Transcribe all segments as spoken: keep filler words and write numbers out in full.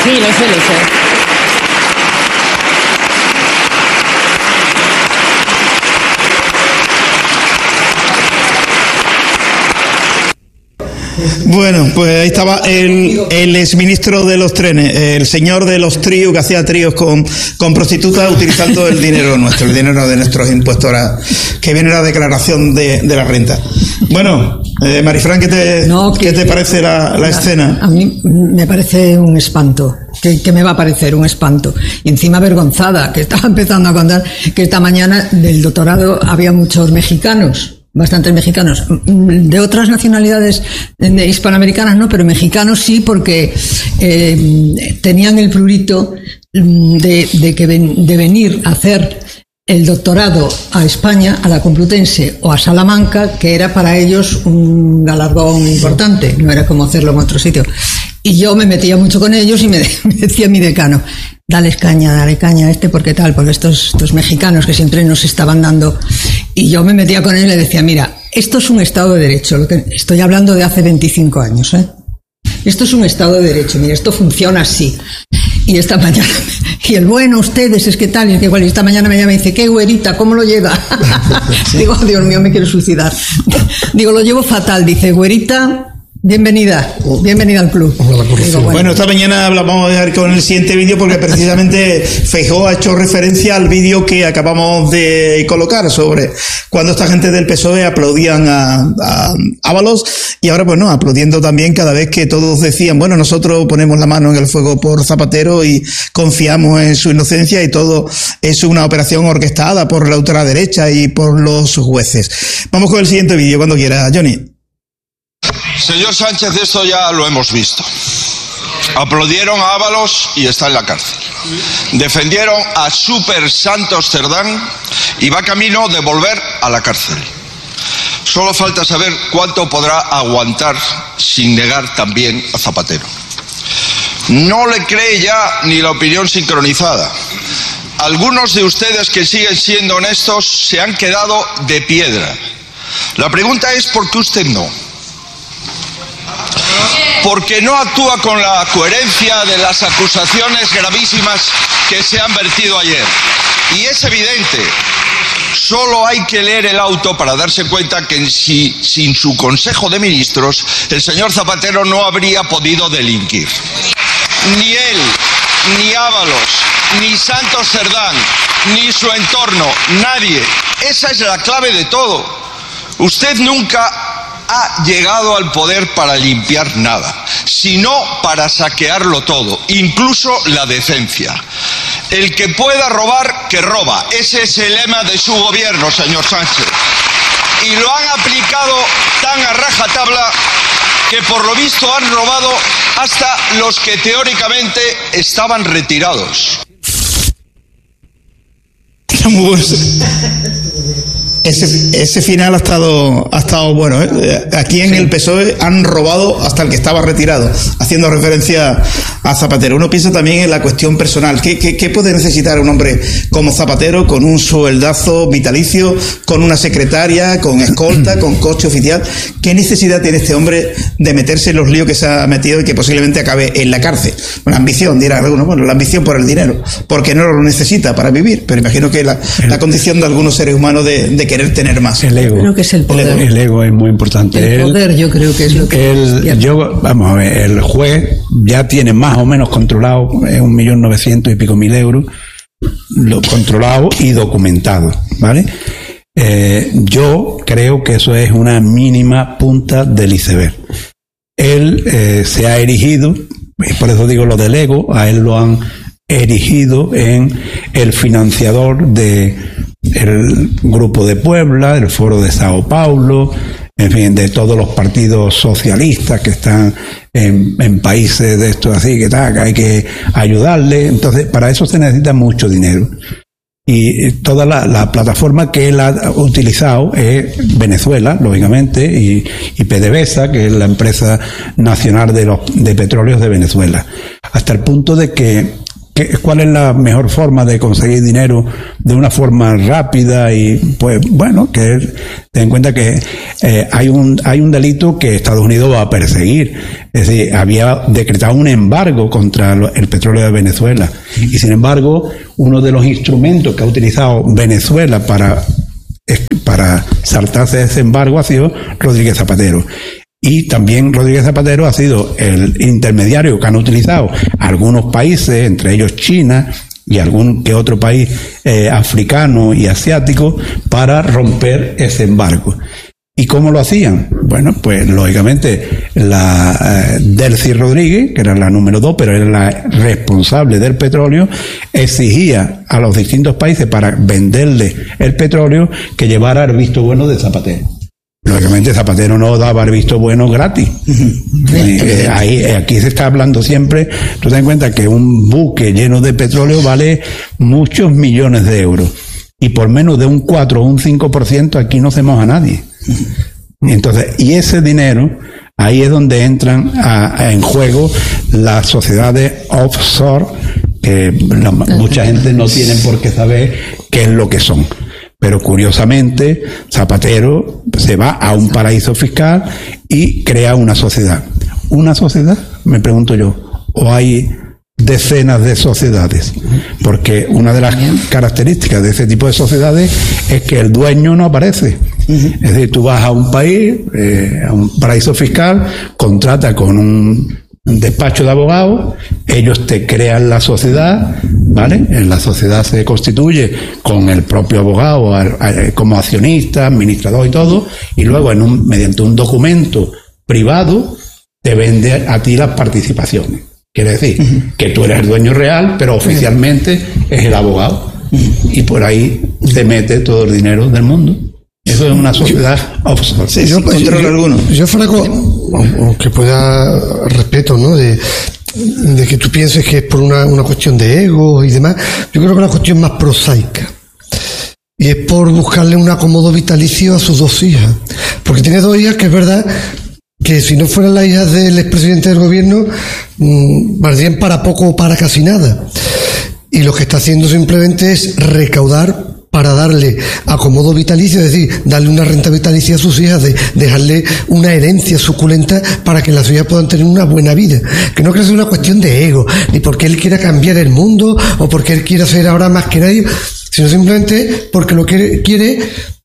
Sí, lo sé, lo sé. Bueno, pues ahí estaba el, el exministro de los trenes, el señor de los tríos, que hacía tríos con, con prostitutas utilizando el dinero nuestro, el dinero de nuestros impuestos, que viene la declaración de, de la renta. Bueno, eh, Marifran, ¿qué te, no, que, ¿qué te parece la, la, la escena? A mí me parece un espanto. ¿Qué, ¿Qué me va a parecer? Un espanto. Y encima avergonzada, que estaba empezando a contar que esta mañana del doctorado había muchos mexicanos. Bastantes mexicanos, de otras nacionalidades de hispanoamericanas no, pero mexicanos sí, porque eh, tenían el prurito de, de, que ven, de venir a hacer el doctorado a España, a la Complutense o a Salamanca, que era para ellos un galardón importante, no era como hacerlo en otro sitio. Y yo me metía mucho con ellos y me, me decía mi decano, dale caña, dale caña a este, porque tal, porque estos, estos mexicanos que siempre nos estaban dando. Y yo me metía con él y le decía, mira, esto es un Estado de Derecho, lo que estoy hablando de hace veinticinco años, ¿eh? Esto es un Estado de Derecho, mira, esto funciona así. Y esta mañana, y el bueno, ustedes, es que tal, y es que igual, y esta mañana me llama y dice, qué güerita, ¿cómo lo lleva? Sí. Digo, Dios mío, me quiero suicidar. Digo, lo llevo fatal, dice, güerita, bienvenida, bienvenida al club. Digo, bueno. bueno, esta mañana hablamos con el siguiente vídeo porque precisamente Feijóo ha hecho referencia al vídeo que acabamos de colocar sobre cuando esta gente del P S O E aplaudían a, a Ábalos y ahora pues no, aplaudiendo también cada vez que todos decían, bueno, nosotros ponemos la mano en el fuego por Zapatero y confiamos en su inocencia y todo es una operación orquestada por la ultraderecha y por los jueces. Vamos con el siguiente vídeo cuando quiera, Johnny. Señor Sánchez, esto ya lo hemos visto. Aplaudieron a Ábalos y está en la cárcel. Defendieron a Super Santos Cerdán y va camino de volver a la cárcel. Solo falta saber cuánto podrá aguantar sin negar también a Zapatero. No le cree ya ni la opinión sincronizada. Algunos de ustedes que siguen siendo honestos se han quedado de piedra. La pregunta es ¿por qué usted no? Porque no actúa con la coherencia de las acusaciones gravísimas que se han vertido ayer. Y es evidente, solo hay que leer el auto para darse cuenta que si, sin su Consejo de Ministros, el señor Zapatero no habría podido delinquir. Ni él, ni Ábalos, ni Santos Cerdán, ni su entorno, nadie. Esa es la clave de todo. Usted nunca ha llegado al poder para limpiar nada, sino para saquearlo todo, incluso la decencia. El que pueda robar, que roba. Ese es el lema de su gobierno, señor Sánchez. Y lo han aplicado tan a rajatabla que por lo visto han robado hasta los que teóricamente estaban retirados. Ese, ese final ha estado, ha estado bueno, ¿eh? Aquí en el P S O E han robado hasta el que estaba retirado, haciendo referencia a Zapatero. Uno piensa también en la cuestión personal. ¿Qué, qué, qué puede necesitar un hombre como Zapatero con un sueldazo vitalicio, con una secretaria, con escolta, con coche oficial? ¿Qué necesidad tiene este hombre de meterse en los líos que se ha metido y que posiblemente acabe en la cárcel? Bueno, ambición, dirá alguno. Bueno, la ambición por el dinero, porque no lo necesita para vivir, pero imagino que la, la condición de algunos seres humanos de, de querer tener más. El ego. Creo que es el poder. El ego, el ego es muy importante. El poder, yo creo que es lo que... El, yo, vamos a ver, el juez ya tiene más o menos controlado eh, un millón novecientos y pico mil euros, lo controlado y documentado, ¿vale? Eh, yo creo que eso es una mínima punta del iceberg. Él eh, se ha erigido, y por eso digo lo del ego, a él lo han erigido en el financiador de el Grupo de Puebla, el Foro de Sao Paulo, en fin, de todos los partidos socialistas que están en, en países de estos así, que, tal, que hay que ayudarle. Entonces, para eso se necesita mucho dinero. Y toda la, la plataforma que él ha utilizado es Venezuela, lógicamente, y, y PDVSA, que es la empresa nacional de los de petróleos de Venezuela. Hasta el punto de que ¿qué, ¿cuál es la mejor forma de conseguir dinero de una forma rápida? Y pues bueno, que ten en cuenta que eh, hay un hay un delito que Estados Unidos va a perseguir. Es decir, había decretado un embargo contra el petróleo de Venezuela, y sin embargo uno de los instrumentos que ha utilizado Venezuela para para saltarse ese embargo ha sido Rodríguez Zapatero. Y también Rodríguez Zapatero ha sido el intermediario que han utilizado algunos países, entre ellos China y algún que otro país eh, africano y asiático, para romper ese embargo. ¿Y cómo lo hacían? Bueno, pues lógicamente la eh, Delcy Rodríguez, que era la número dos, pero era la responsable del petróleo, exigía a los distintos países para venderle el petróleo que llevara el visto bueno de Zapatero. Lógicamente Zapatero no daba el visto bueno gratis. eh, ahí, aquí se está hablando siempre, tú ten en cuenta que un buque lleno de petróleo vale muchos millones de euros, y por menos de un cuatro o un cinco por ciento aquí no se moja a nadie. Entonces, y ese dinero, ahí es donde entran a, a, en juego las sociedades offshore, que la, mucha gente no tiene por qué saber qué es lo que son. Pero curiosamente, Zapatero se va a un paraíso fiscal y crea una sociedad. ¿Una sociedad? Me pregunto yo. ¿O hay decenas de sociedades? Porque una de las características de ese tipo de sociedades es que el dueño no aparece. Es decir, tú vas a un país, eh, a un paraíso fiscal, contrata con un despacho de abogados, ellos te crean la sociedad, ¿vale? En la sociedad se constituye con el propio abogado como accionista, administrador y todo, y luego en un, mediante un documento privado te vende a ti las participaciones. Quiere decir uh-huh. que tú eres el dueño real, pero oficialmente es el abogado. Uh-huh. Y por ahí te mete todo el dinero del mundo. Eso es una sociedad offshore. Sí, yo, yo, yo, yo Franco, aunque pueda respeto, ¿no? De, de que tú pienses que es por una, una cuestión de ego y demás, yo creo que es una cuestión más prosaica. Y es por buscarle un acomodo vitalicio a sus dos hijas. Porque tiene dos hijas que es verdad que si no fueran las hijas del expresidente del gobierno, mmm, valdrían para poco o para casi nada. Y lo que está haciendo simplemente es recaudar para darle acomodo vitalicio, es decir, darle una renta vitalicia a sus hijas, de dejarle una herencia suculenta para que las hijas puedan tener una buena vida. Que no creo que sea una cuestión de ego, ni porque él quiera cambiar el mundo, o porque él quiera ser ahora más que nadie, sino simplemente porque lo que quiere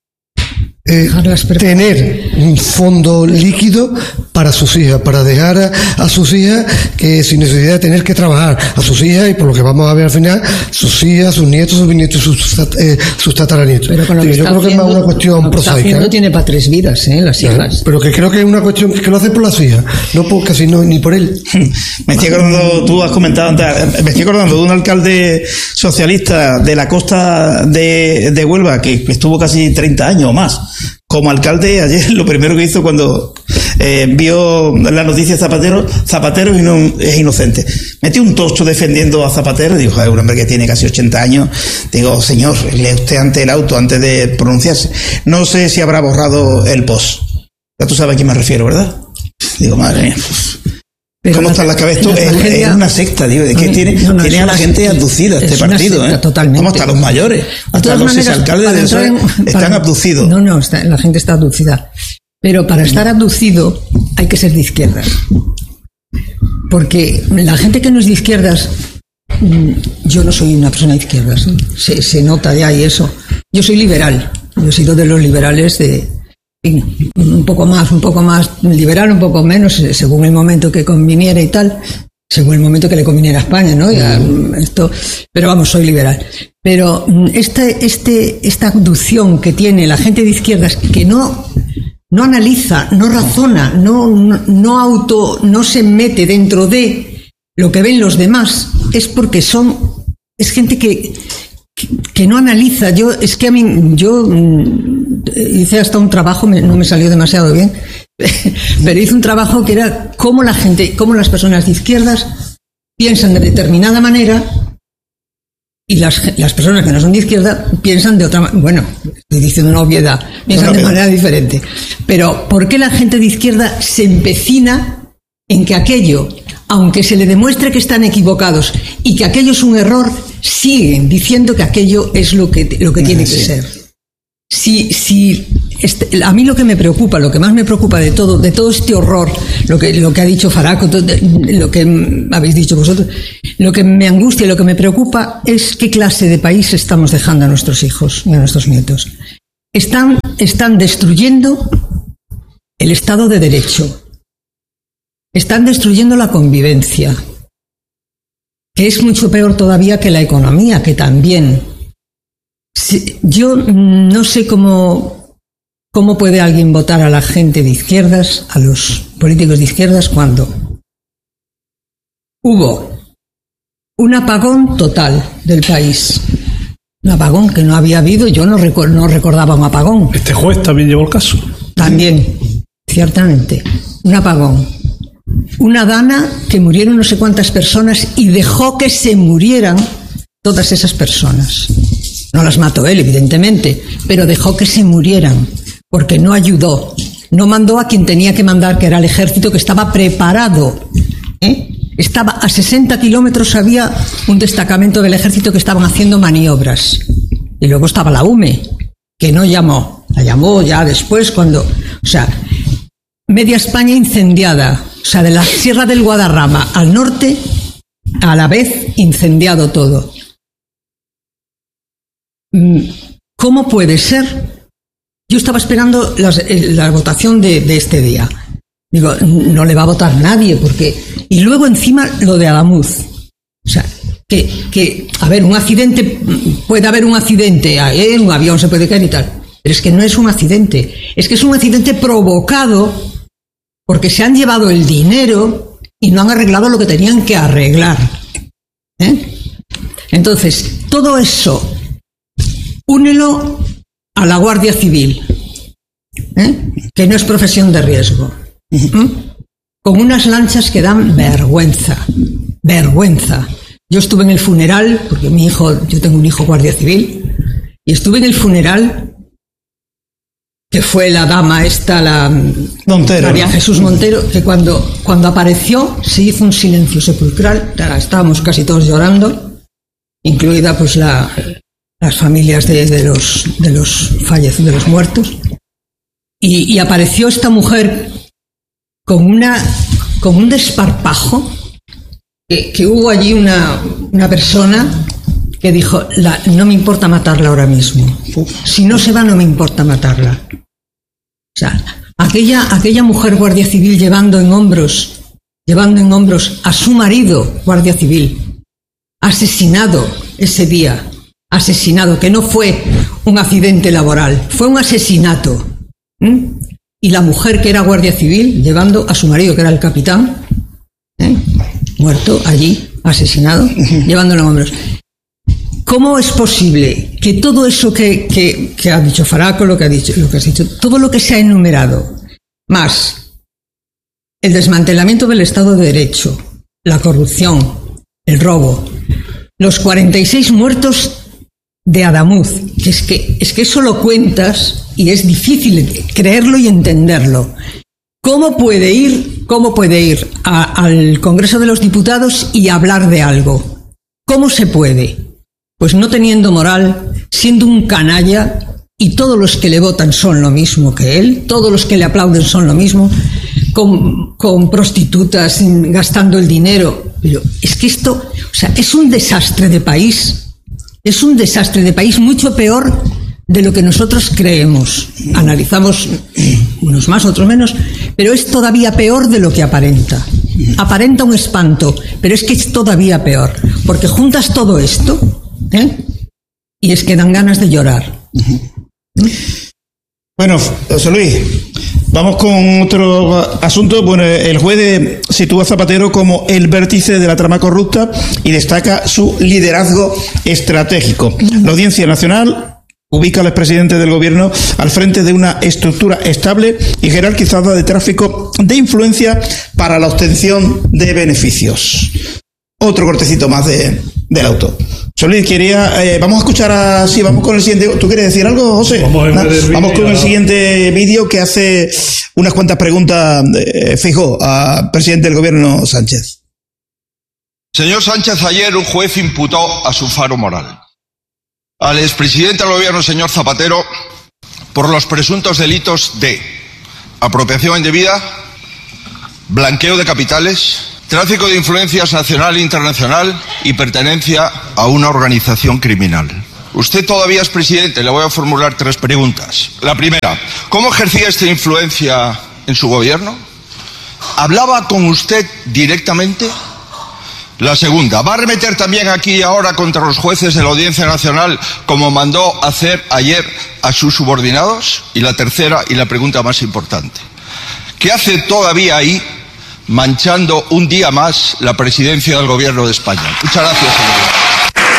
eh, tener un fondo líquido para sus hijas, para dejar a, a sus hijas que sin necesidad de tener que trabajar, a sus hijas, y por lo que vamos a ver al final, sus hijas, sus nietos, sus bisnietos, sus, eh, sus tataranietos. Pero con lo que yo creo haciendo, que es más una cuestión prosaica. No tiene para tres vidas, ¿eh? Las hijas. Pero que creo que es una cuestión que lo hace por las hijas, no por casi no, ni por él. Me estoy acordando, tú has comentado antes, me estoy acordando de un alcalde socialista de la costa de, de Huelva que estuvo casi treinta años o más como alcalde. Ayer lo primero que hizo cuando eh, vio la noticia Zapatero, Zapatero es inocente, metió un tocho defendiendo a Zapatero y dijo, es un hombre que tiene casi ochenta años. Digo, señor, lee usted ante el auto antes de pronunciarse. No sé si habrá borrado el post. Ya tú sabes a quién me refiero, ¿verdad? Digo, madre mía. Pero ¿cómo está la cabeza? Esto es, tragedia, es una secta, tío. ¿De qué no, tiene, no, no, tiene a la gente abducida este partido? ¿Eh? Totalmente. ¿Cómo están los mayores? Hasta los exalcaldes de eso en, están para, abducidos. No, no, está, la gente está abducida. Pero para estar abducido hay que ser de izquierdas. Porque la gente que no es de izquierdas, yo no soy una persona de izquierdas, ¿eh? se, se nota ya y eso. Yo soy liberal. Yo he sido de los liberales de... un poco más, un poco más liberal, un poco menos, según el momento que conviniera y tal, según el momento que le conviniera a España, ¿no? Ya, esto, pero vamos, soy liberal. Pero este, este, esta abducción que tiene la gente de izquierdas, que no, no analiza, no razona, no, no, no auto, no se mete dentro de lo que ven los demás, es porque son, es gente que, que, que no analiza. Yo, es que a mí, yo hice hasta un trabajo, no me salió demasiado bien, pero hice un trabajo que era cómo la gente, cómo las personas de izquierdas piensan de determinada manera y las, las personas que no son de izquierda piensan de otra manera. Bueno, estoy diciendo una obviedad, piensan de manera diferente. Pero ¿por qué la gente de izquierda se empecina en que aquello, aunque se le demuestre que están equivocados y que aquello es un error, siguen diciendo que aquello es lo que, lo que tiene que sí. ser. Si, si este, a mí lo que me preocupa, lo que más me preocupa de todo, de todo este horror, lo que, lo que ha dicho Faraco, todo, lo que habéis dicho vosotros, lo que me angustia, lo que me preocupa es qué clase de país estamos dejando a nuestros hijos y a nuestros nietos. Están, están destruyendo el Estado de Derecho. Están destruyendo la convivencia, que es mucho peor todavía que la economía, que también. Si, yo no sé cómo, cómo puede alguien votar a la gente de izquierdas, a los políticos de izquierdas, cuando hubo un apagón total del país. Un apagón que no había habido, yo no, recu- no recordaba un apagón. Este juez también llevó el caso. También, ciertamente, un apagón. Una dana que murieron no sé cuántas personas y dejó que se murieran todas esas personas. No las mató él, evidentemente, pero dejó que se murieran, porque no ayudó. No mandó a quien tenía que mandar, que era el ejército, que estaba preparado. ¿eh? Estaba a sesenta kilómetros, había un destacamento del ejército que estaban haciendo maniobras. Y luego estaba la U M E, que no llamó. La llamó ya después, cuando... O sea, media España incendiada. O sea, de la Sierra del Guadarrama al norte, a la vez incendiado todo. ¿Cómo puede ser? Yo estaba esperando las, la votación de, de este día. Digo, no le va a votar nadie, porque... Y luego encima lo de Adamuz. O sea, que, que a ver, un accidente, puede haber un accidente, ¿eh? Un avión se puede caer y tal. Pero es que no es un accidente. Es que es un accidente provocado porque se han llevado el dinero y no han arreglado lo que tenían que arreglar. ¿eh? Entonces, todo eso... Únelo a la Guardia Civil, ¿eh? que no es profesión de riesgo, ¿eh? con unas lanchas que dan vergüenza, vergüenza. Yo estuve en el funeral, porque mi hijo, yo tengo un hijo guardia civil, y estuve en el funeral, que fue la dama esta, la Montero, María ¿no? Jesús Montero, que cuando, cuando apareció se hizo un silencio sepulcral, estábamos casi todos llorando, incluida pues la... las familias de, de los de los fallecidos, de los muertos, y, y apareció esta mujer con una con un desparpajo, que, que hubo allí una, una persona que dijo, la, no me importa matarla ahora mismo, si no se va no me importa matarla. O sea, aquella, aquella mujer guardia civil llevando en hombros, llevando en hombros a su marido guardia civil, asesinado ese día, asesinado, que no fue un accidente laboral, fue un asesinato. ¿eh? Y la mujer que era guardia civil llevando a su marido, que era el capitán, ¿eh? muerto allí, asesinado, llevándolo en hombros. ¿Cómo es posible que todo eso que, que, que ha dicho Faraco, lo que ha dicho, lo que has dicho, todo lo que se ha enumerado, más el desmantelamiento del Estado de Derecho, la corrupción, el robo, los cuarenta y seis muertos de Adamuz, que es que es que eso lo cuentas y es difícil creerlo y entenderlo. ¿Cómo puede ir, cómo puede ir a, al Congreso de los Diputados y hablar de algo? ¿Cómo se puede? Pues no teniendo moral, siendo un canalla, y todos los que le votan son lo mismo que él, todos los que le aplauden son lo mismo, con, con prostitutas, gastando el dinero. Pero es que esto, o sea, es un desastre de país. Es un desastre de país mucho peor de lo que nosotros creemos. Analizamos unos más, otros menos, pero es todavía peor de lo que aparenta. Aparenta un espanto, pero es que es todavía peor, porque juntas todo esto, ¿eh? y es que dan ganas de llorar. Bueno, José Luis, vamos con otro asunto. Bueno, el juez sitúa a Zapatero como el vértice de la trama corrupta y destaca su liderazgo estratégico. La Audiencia Nacional ubica al expresidente del gobierno al frente de una estructura estable y jerarquizada de tráfico de influencia para la obtención de beneficios. Otro cortecito más de, del auto. Solís, quería, eh, vamos a escuchar a, sí, vamos con el siguiente. ¿Tú quieres decir algo, José? Vamos, Nah, vamos con el siguiente vídeo que hace unas cuantas preguntas, eh, Feijóo, al presidente del gobierno Sánchez. Señor Sánchez, ayer un juez imputó a su faro moral al expresidente del gobierno, señor Zapatero, por los presuntos delitos de apropiación indebida, blanqueo de capitales, tráfico de influencias nacional e internacional y pertenencia a una organización criminal. Usted todavía es presidente, le voy a formular tres preguntas. La primera, ¿cómo ejercía esta influencia en su gobierno? ¿Hablaba con usted directamente? La segunda, ¿va a remeter también aquí y ahora contra los jueces de la Audiencia Nacional como mandó hacer ayer a sus subordinados? Y la tercera, y la pregunta más importante, ¿qué hace todavía ahí manchando un día más la presidencia del gobierno de España? Muchas gracias, señor.